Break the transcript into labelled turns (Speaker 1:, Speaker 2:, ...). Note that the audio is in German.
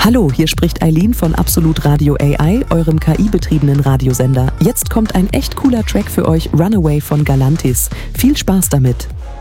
Speaker 1: Hallo, hier spricht Eileen von Absolut Radio AI, eurem KI-betriebenen Radiosender. Jetzt kommt ein echt cooler Track für euch, Runaway von Galantis. Viel Spaß damit!